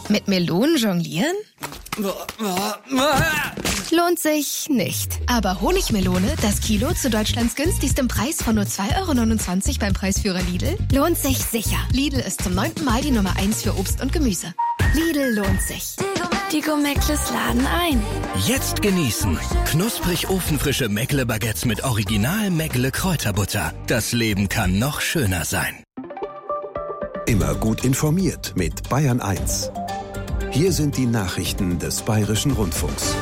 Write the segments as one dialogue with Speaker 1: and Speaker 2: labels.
Speaker 1: Mit Melonen jonglieren? Lohnt sich nicht. Aber Honigmelone, das Kilo zu Deutschlands günstigstem Preis von nur 2,29 € beim Preisführer Lidl, lohnt sich sicher. Lidl ist zum 9. Mal die Nummer 1 für Obst und Gemüse. Lidl lohnt sich. Die Gomeckles laden ein.
Speaker 2: Jetzt genießen. Knusprig ofenfrische Meckle-Baguettes mit original Meckle-Kräuterbutter. Das Leben kann noch schöner sein.
Speaker 3: Immer gut informiert mit Bayern 1. Hier sind die Nachrichten des Bayerischen Rundfunks.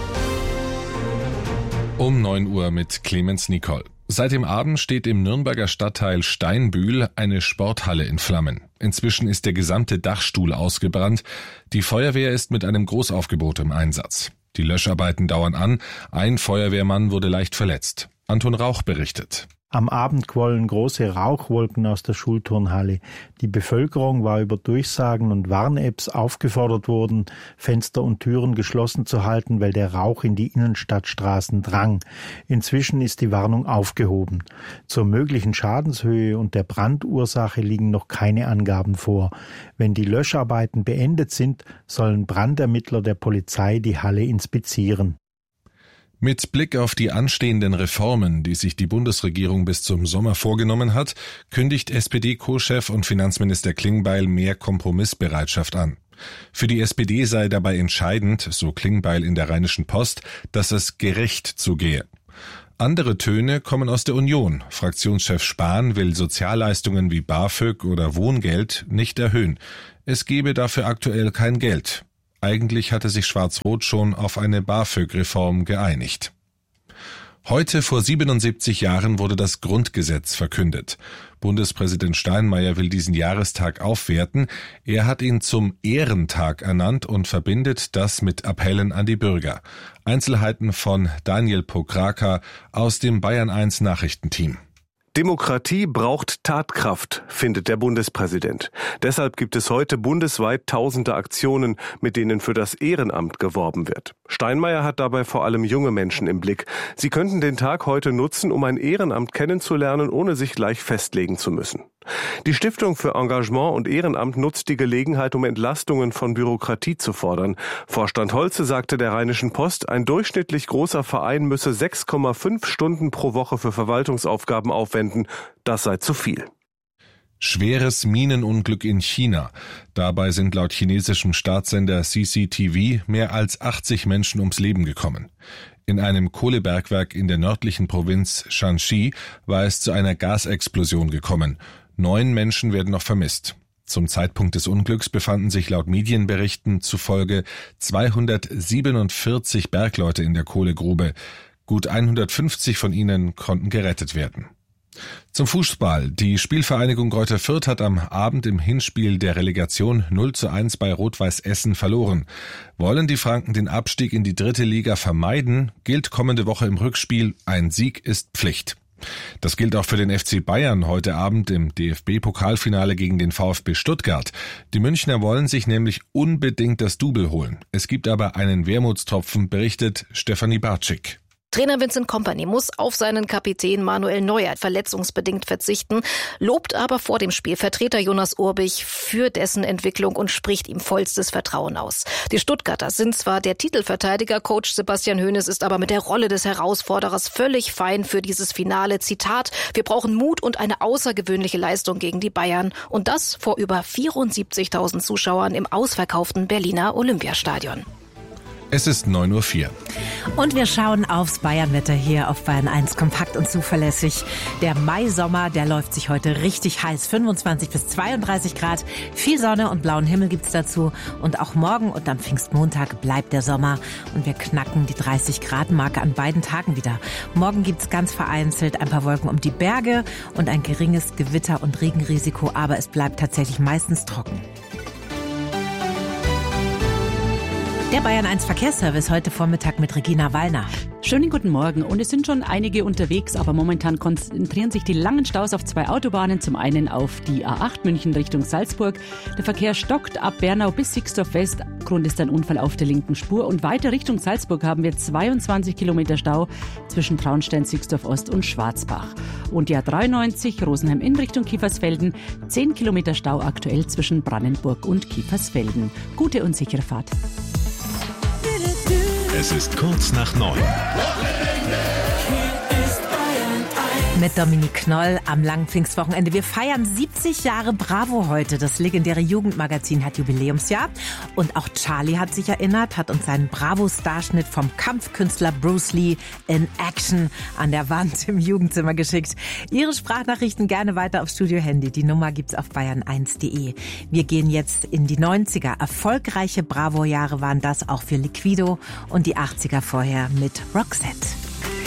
Speaker 4: Um 9 Uhr mit Clemens Nicol. Seit dem Abend steht im Nürnberger Stadtteil Steinbühl eine Sporthalle in Flammen. Inzwischen ist der gesamte Dachstuhl ausgebrannt. Die Feuerwehr ist mit einem Großaufgebot im Einsatz. Die Löscharbeiten dauern an. Ein Feuerwehrmann wurde leicht verletzt. Anton Rauch berichtet.
Speaker 5: Am Abend quollen große Rauchwolken aus der Schulturnhalle. Die Bevölkerung war über Durchsagen und Warn-Apps aufgefordert worden, Fenster und Türen geschlossen zu halten, weil der Rauch in die Innenstadtstraßen drang. Inzwischen ist die Warnung aufgehoben. Zur möglichen Schadenshöhe und der Brandursache liegen noch keine Angaben vor. Wenn die Löscharbeiten beendet sind, sollen Brandermittler der Polizei die Halle inspizieren.
Speaker 4: Mit Blick auf die anstehenden Reformen, die sich die Bundesregierung bis zum Sommer vorgenommen hat, kündigt SPD-Co-Chef und Finanzminister Klingbeil mehr Kompromissbereitschaft an. Für die SPD sei dabei entscheidend, so Klingbeil in der Rheinischen Post, dass es gerecht zugehe. Andere Töne kommen aus der Union. Fraktionschef Spahn will Sozialleistungen wie BAföG oder Wohngeld nicht erhöhen. Es gebe dafür aktuell kein Geld. Eigentlich hatte sich Schwarz-Rot schon auf eine BAföG-Reform geeinigt. Heute vor 77 Jahren wurde das Grundgesetz verkündet. Bundespräsident Steinmeier will diesen Jahrestag aufwerten. Er hat ihn zum Ehrentag ernannt und verbindet das mit Appellen an die Bürger. Einzelheiten von Daniel Pokraka aus dem Bayern 1 Nachrichtenteam.
Speaker 6: Demokratie braucht Tatkraft, findet der Bundespräsident. Deshalb gibt es heute bundesweit tausende Aktionen, mit denen für das Ehrenamt geworben wird. Steinmeier hat dabei vor allem junge Menschen im Blick. Sie könnten den Tag heute nutzen, um ein Ehrenamt kennenzulernen, ohne sich gleich festlegen zu müssen. Die Stiftung für Engagement und Ehrenamt nutzt die Gelegenheit, um Entlastungen von Bürokratie zu fordern. Vorstand Holze sagte der Rheinischen Post, ein durchschnittlich großer Verein müsse 6,5 Stunden pro Woche für Verwaltungsaufgaben aufwenden. Das sei zu viel.
Speaker 4: Schweres Minenunglück in China. Dabei sind laut chinesischem Staatssender CCTV mehr als 80 Menschen ums Leben gekommen. In einem Kohlebergwerk in der nördlichen Provinz Shanxi war es zu einer Gasexplosion gekommen. 9 Menschen werden noch vermisst. Zum Zeitpunkt des Unglücks befanden sich laut Medienberichten zufolge 247 Bergleute in der Kohlegrube. Gut 150 von ihnen konnten gerettet werden. Zum Fußball. Die Spielvereinigung Greuther Fürth hat am Abend im Hinspiel der Relegation 0:1 bei Rot-Weiß Essen verloren. Wollen die Franken den Abstieg in die 3. Liga vermeiden, gilt kommende Woche im Rückspiel, ein Sieg ist Pflicht. Das gilt auch für den FC Bayern heute Abend im DFB-Pokalfinale gegen den VfB Stuttgart. Die Münchner wollen sich nämlich unbedingt das Double holen. Es gibt aber einen Wermutstropfen, berichtet Stefanie Bartschik.
Speaker 7: Trainer Vincent Kompany muss auf seinen Kapitän Manuel Neuer verletzungsbedingt verzichten, lobt aber vor dem Spiel Vertreter Jonas Urbich für dessen Entwicklung und spricht ihm vollstes Vertrauen aus. Die Stuttgarter sind zwar der Titelverteidiger, Coach Sebastian Hoeneß ist aber mit der Rolle des Herausforderers völlig fein für dieses Finale. Zitat: Wir brauchen Mut und eine außergewöhnliche Leistung gegen die Bayern und das vor über 74.000 Zuschauern im ausverkauften Berliner Olympiastadion.
Speaker 4: Es ist 9:04 Uhr.
Speaker 8: Und wir schauen aufs Bayernwetter hier auf Bayern 1, kompakt und zuverlässig. Der Maisommer, der läuft sich heute richtig heiß. 25 bis 32 Grad, viel Sonne und blauen Himmel gibt's dazu. Und auch morgen und am Pfingstmontag bleibt der Sommer. Und wir knacken die 30-Grad-Marke an beiden Tagen wieder. Morgen gibt's ganz vereinzelt ein paar Wolken um die Berge und ein geringes Gewitter- und Regenrisiko. Aber es bleibt tatsächlich meistens trocken. Der Bayern 1 Verkehrsservice heute Vormittag mit Regina Wallner.
Speaker 9: Schönen guten Morgen. Und es sind schon einige unterwegs, aber momentan konzentrieren sich die langen Staus auf 2 Autobahnen. Zum einen auf die A8 München Richtung Salzburg. Der Verkehr stockt ab Bernau bis Sixdorf West. Grund ist ein Unfall auf der linken Spur. Und weiter Richtung Salzburg haben wir 22 Kilometer Stau zwischen Traunstein, Sixdorf Ost und Schwarzbach. Und die A93 Rosenheim in Richtung Kiefersfelden. 10 Kilometer Stau aktuell zwischen Brannenburg und Kiefersfelden. Gute und sichere Fahrt.
Speaker 2: Es ist kurz nach 9.
Speaker 8: Mit Dominique Knoll am langen Pfingstwochenende. Wir feiern 70 Jahre Bravo heute. Das legendäre Jugendmagazin hat Jubiläumsjahr. Und auch Charlie hat sich erinnert, hat uns seinen Bravo-Starschnitt vom Kampfkünstler Bruce Lee in Action an der Wand im Jugendzimmer geschickt. Ihre Sprachnachrichten gerne weiter auf Studio-Handy. Die Nummer gibt's auf bayern1.de. Wir gehen jetzt in die 90er. Erfolgreiche Bravo-Jahre waren das auch für Liquido und die 80er vorher mit Roxette.